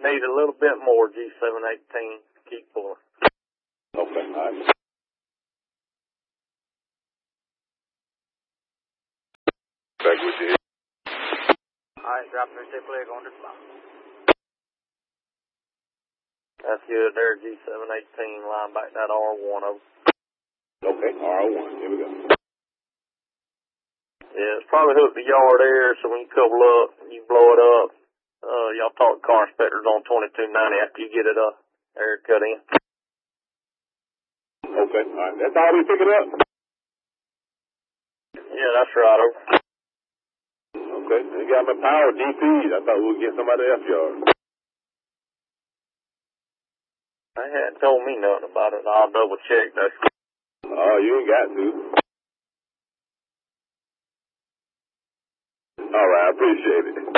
Need a little bit more G718 to keep pulling. Okay, all right. Back with you. Alright, drop your stay play, going to the spot. That's good there, G718, line back that R1 over. Okay, R1, here we go. Yeah, it's probably hooked the yard air, so when you couple up, you blow it up. Y'all talk car inspectors on 2290 after you get it air cut in. Okay, all right. That's all we picking up? Yeah, that's right, over. Okay, you got my power DPs. I thought we would get somebody else yard. They hadn't told me nothing about it. I'll double check though. Oh, you ain't got to. All right, I appreciate it.